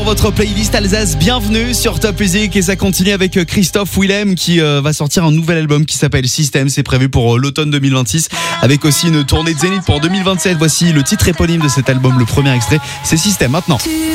pour votre playlist Alsace. Bienvenue sur Top Music et ça continue avec Christophe Willem qui va sortir un nouvel album qui s'appelle System. C'est prévu pour l'automne 2026 avec aussi une tournée de Zénith pour 2027. Voici le titre éponyme de cet album, le premier extrait. C'est System maintenant.